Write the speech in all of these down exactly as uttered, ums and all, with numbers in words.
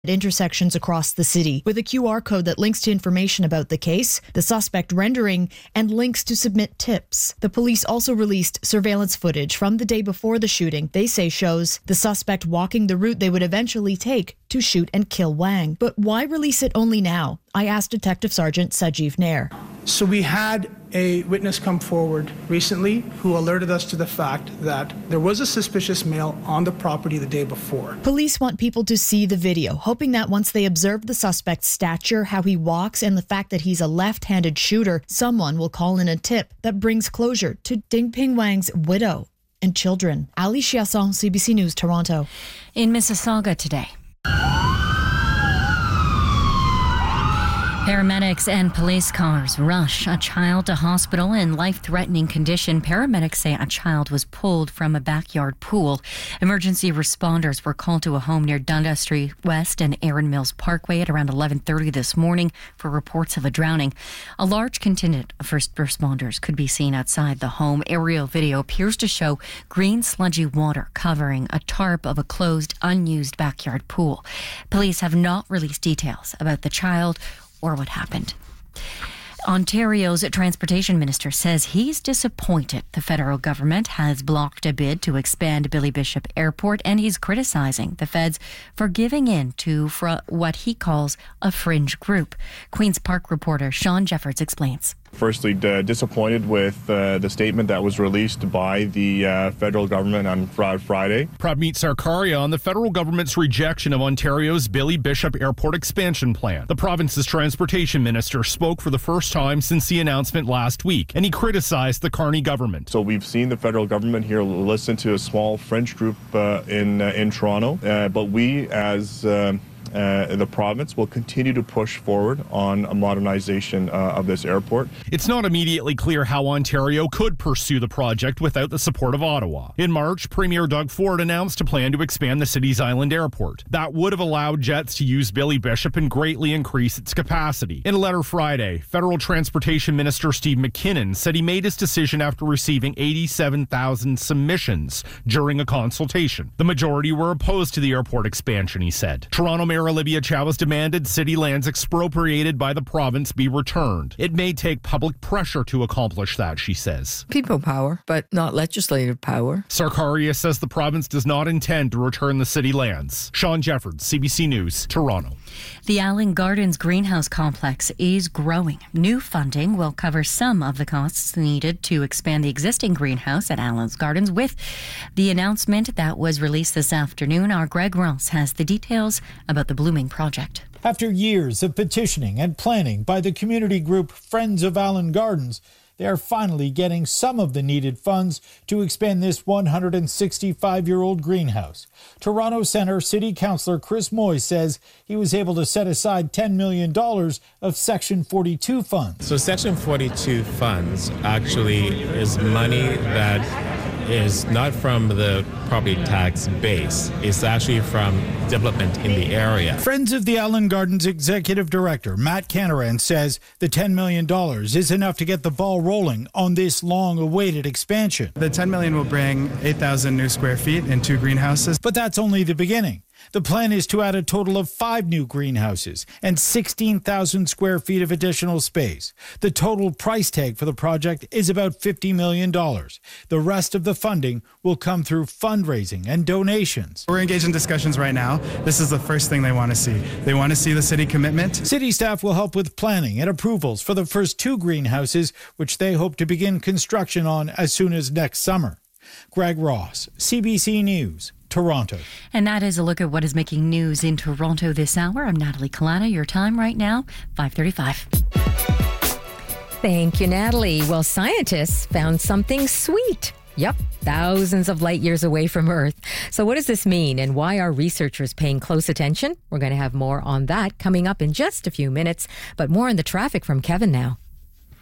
at intersections across the city with a Q R code that links to information about the case, the suspect rendering, and links to submit tips. The police also released surveillance footage from the day before the shooting they say shows the suspect walking the route they would eventually take to shoot and kill Wang. But why release it only now? I asked Detective Sergeant Sajeev Nair. So we had a witness come forward recently who alerted us to the fact that there was a suspicious male on the property the day before. Police want people to see the video, hoping that once they observe the suspect's stature, how he walks, and the fact that he's a left-handed shooter, someone will call in a tip that brings closure to Dingping Wang's widow and children. Ali Chiasson, C B C News, Toronto. In Mississauga today, paramedics and police cars rush a child to hospital in life-threatening condition. Paramedics say a child was pulled from a backyard pool. Emergency responders were called to a home near Dundas Street West and Erin Mills Parkway at around eleven thirty this morning for reports of a drowning. A large contingent of first responders could be seen outside the home. Aerial video appears to show green sludgy water covering a tarp of a closed, unused backyard pool. Police have not released details about the child or what happened. Ontario's transportation minister says he's disappointed the federal government has blocked a bid to expand Billy Bishop Airport, and he's criticizing the feds for giving in to fr- what he calls a fringe group. Queen's Park reporter Sean Jeffords explains. Firstly, uh, disappointed with uh, the statement that was released by the uh, federal government on Friday. Prabmeet Sarkaria on the federal government's rejection of Ontario's Billy Bishop Airport expansion plan. The province's transportation minister spoke for the first time since the announcement last week, and he criticized the Carney government. So we've seen the federal government here listen to a small French group uh, in uh, in Toronto, uh, but we as uh, Uh, the province will continue to push forward on a modernization uh, of this airport. It's not immediately clear how Ontario could pursue the project without the support of Ottawa. In March, Premier Doug Ford announced a plan to expand the city's island airport. That would have allowed jets to use Billy Bishop and greatly increase its capacity. In a letter Friday, Federal Transportation Minister Steve McKinnon said he made his decision after receiving eighty-seven thousand submissions during a consultation. The majority were opposed to the airport expansion, he said. Toronto Mayor Olivia Chow has demanded city lands expropriated by the province be returned. It may take public pressure to accomplish that, she says. People power, but not legislative power. Sarkaria says the province does not intend to return the city lands. Sean Jeffords, C B C News, Toronto. The Allen Gardens greenhouse complex is growing. New funding will cover some of the costs needed to expand the existing greenhouse at Allen's Gardens. With the announcement that was released this afternoon, our Greg Ross has the details about the Blooming project. After years of petitioning and planning by the community group Friends of Allen Gardens, they are finally getting some of the needed funds to expand this one hundred sixty-five-year-old greenhouse. Toronto Centre City Councillor Chris Moy says he was able to set aside ten million dollars of Section forty-two funds. So Section forty-two funds actually is money that is not from the property tax base. It's actually from development in the area. Friends of the Allen Gardens Executive Director Matt Canaran says the ten million dollars is enough to get the ball rolling on this long-awaited expansion. The ten million dollars will bring eight thousand new square feet in two greenhouses. But that's only the beginning. The plan is to add a total of five new greenhouses and sixteen thousand square feet of additional space. The total price tag for the project is about fifty million dollars. The rest of the funding will come through fundraising and donations. We're engaged in discussions right now. This is the first thing they want to see. They want to see the city commitment. City staff will help with planning and approvals for the first two greenhouses, which they hope to begin construction on as soon as next summer. Greg Ross, C B C News, Toronto. And that is a look at what is making news in Toronto this hour. I'm Natalie Kalana. Your time right now, five thirty-five. Thank you, Natalie. Well, scientists found something sweet. Yep, thousands of light years away from Earth. So what does this mean, and why are researchers paying close attention? We're going to have more on that coming up in just a few minutes, but more on the traffic from Kevin now.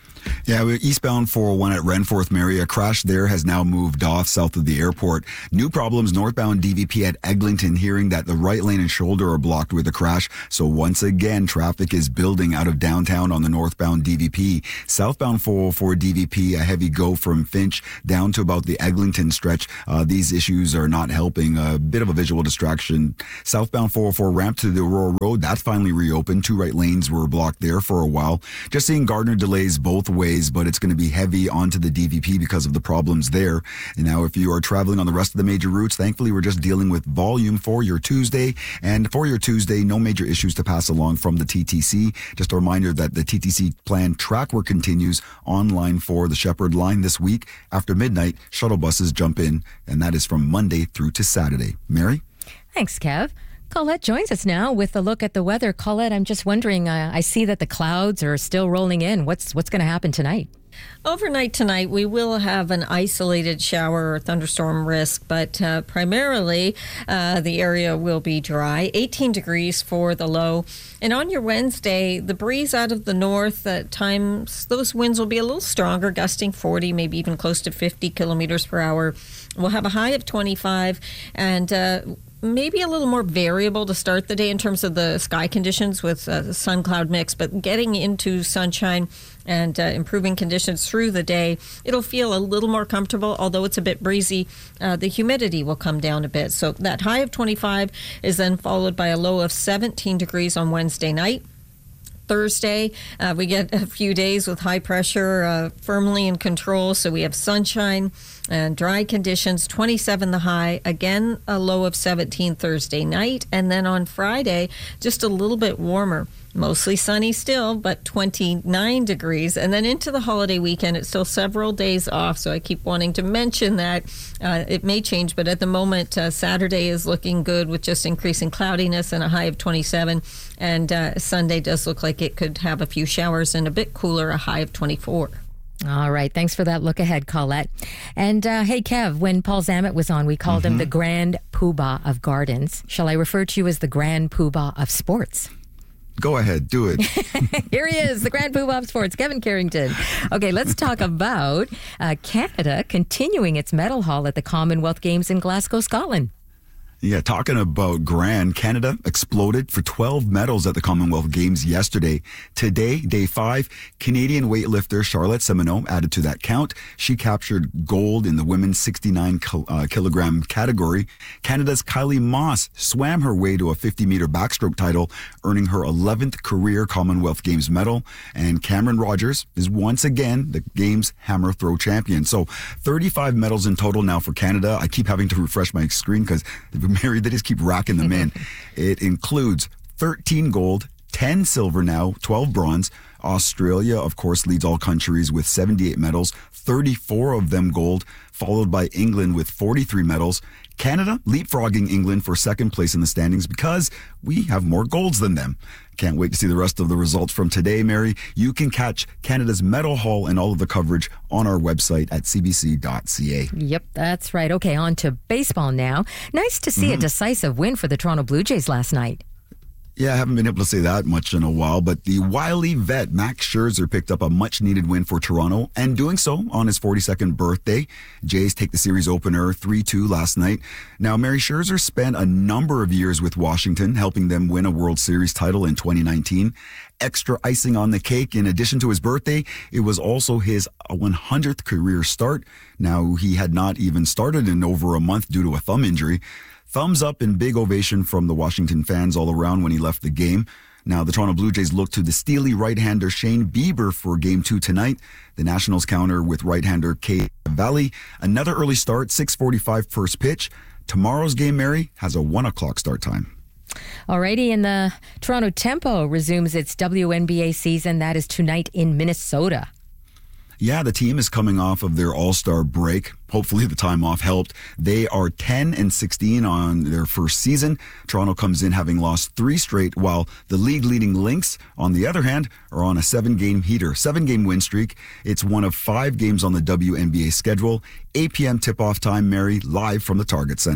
Yeah, we're eastbound four oh one at Renforth, Mary. A crash there has now moved off south of the airport. New problems northbound D V P at Eglinton, hearing that the right lane and shoulder are blocked with a crash. So once again, traffic is building out of downtown on the northbound D V P. Southbound four oh four D V P, a heavy go from Finch down to about the Eglinton stretch. Uh, these issues are not helping. A bit of a visual distraction. Southbound four oh four ramp to the Aurora Road, that's finally reopened. Two right lanes were blocked there for a while. Just seeing Gardner delays both ways, but it's going to be heavy onto the D V P because of the problems there. And now if you are traveling on the rest of the major routes, thankfully we're just dealing with volume for your Tuesday. And for your Tuesday, no major issues to pass along from the T T C. Just a reminder that the T T C planned track work continues on line four, the Shepherd line this week. After midnight, shuttle buses jump in, and that is from Monday through to Saturday. Mary? Thanks, Kev. Colette joins us now with a look at the weather. Colette, I'm just wondering, uh, I see that the clouds are still rolling in. What's what's going to happen tonight? Overnight tonight, we will have an isolated shower or thunderstorm risk, but uh, primarily uh, the area will be dry. eighteen degrees for the low. And on your Wednesday, the breeze out of the north, at times those winds will be a little stronger, gusting forty, maybe even close to fifty kilometers per hour. We'll have a high of twenty-five, and uh, maybe a little more variable to start the day in terms of the sky conditions with a sun cloud mix, but getting into sunshine and uh, improving conditions through the day, it'll feel a little more comfortable. Although it's a bit breezy, uh, the humidity will come down a bit. So that high of twenty-five is then followed by a low of seventeen degrees on Wednesday night. Thursday, uh, we get a few days with high pressure uh, firmly in control. So we have sunshine and dry conditions, twenty-seven the high, again a low of seventeen Thursday night. And then on Friday, just a little bit warmer. Mostly sunny still, but twenty-nine degrees. And then into the holiday weekend, it's still several days off. So I keep wanting to mention that. Uh, it may change, but at the moment, uh, Saturday is looking good with just increasing cloudiness and a high of twenty-seven. And uh, Sunday does look like it could have a few showers and a bit cooler, a high of twenty-four. All right. Thanks for that look ahead, Colette. And uh, hey, Kev, when Paul Zammit was on, we called mm-hmm. him the Grand Poobah of Gardens. Shall I refer to you as the Grand Poobah of Sports? Go ahead, do it. Here he is, the Grand Poobah of Sports, Kevin Carrington. Okay, let's talk about uh, Canada continuing its medal haul at the Commonwealth Games in Glasgow, Scotland. Yeah, talking about grand, Canada exploded for twelve medals at the Commonwealth Games yesterday. Today, day five, Canadian weightlifter Charlotte Simoneau added to that count. She captured gold in the women's sixty-nine uh, kilogram category. Canada's Kylie Moss swam her way to a fifty meter backstroke title, earning her eleventh career Commonwealth Games medal. And Cameron Rogers is once again the Games hammer throw champion. So thirty-five medals in total now for Canada. I keep having to refresh my screen because Mary, they just keep racking them in. It includes thirteen gold, ten silver now, twelve bronze. Australia, of course, leads all countries with seventy-eight medals, thirty-four of them gold, followed by England with forty-three medals. Canada leapfrogging England for second place in the standings because we have more golds than them. Can't wait to see the rest of the results from today, Mary. You can catch Canada's medal haul and all of the coverage on our website at c b c dot c a. Yep, that's right. Okay, on to baseball now. Nice to see mm-hmm. a decisive win for the Toronto Blue Jays last night. Yeah, I haven't been able to say that much in a while, but the wily vet Max Scherzer picked up a much-needed win for Toronto, and doing so on his forty-second birthday. Jays take the series opener three two last night. Now, Mary, Scherzer spent a number of years with Washington, helping them win a World Series title in twenty nineteen. Extra icing on the cake, in addition to his birthday, it was also his one hundredth career start. Now, he had not even started in over a month due to a thumb injury. Thumbs up and big ovation from the Washington fans all around when he left the game. Now, the Toronto Blue Jays look to the steely right-hander Shane Bieber for Game two tonight. The Nationals counter with right-hander Cade Cavalli. Another early start, six forty-five first pitch. Tomorrow's game, Mary, has a one o'clock start time. Alrighty, and the Toronto Tempo resumes its W N B A season. That is tonight in Minnesota. Yeah, the team is coming off of their all-star break. Hopefully the time off helped. They are ten and sixteen on their first season. Toronto comes in having lost three straight, while the league-leading Lynx, on the other hand, are on a seven-game heater, seven-game win streak. It's one of five games on the W N B A schedule. eight p.m. tip-off time, Mary, live from the Target Center.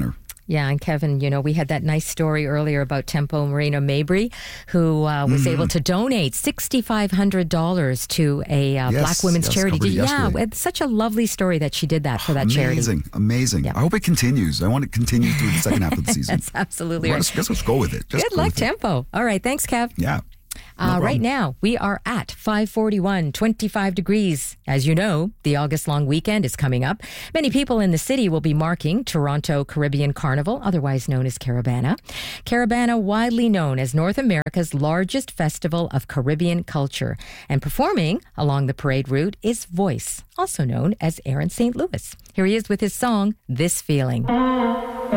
Yeah, and Kevin, you know, we had that nice story earlier about Tempo Marina Mabry, who uh, was mm. able to donate six thousand five hundred dollars to a uh, yes, Black women's yes, charity. Did, yeah, yesterday. it's such a lovely story that she did that for that amazing, charity. Amazing, amazing. Yeah. I hope it continues. I want it to continue through the second half of the season. That's absolutely well, right. Let's, just let's go with it. Just Good luck, Tempo. It. All right, thanks, Kev. Yeah. No uh, right now, we are at five forty-one, twenty-five degrees. As you know, the August long weekend is coming up. Many people in the city will be marking Toronto Caribbean Carnival, otherwise known as Caribana. Caribana, widely known as North America's largest festival of Caribbean culture. And performing along the parade route is Voice, also known as Aaron Saint Louis. Here he is with his song, This Feeling.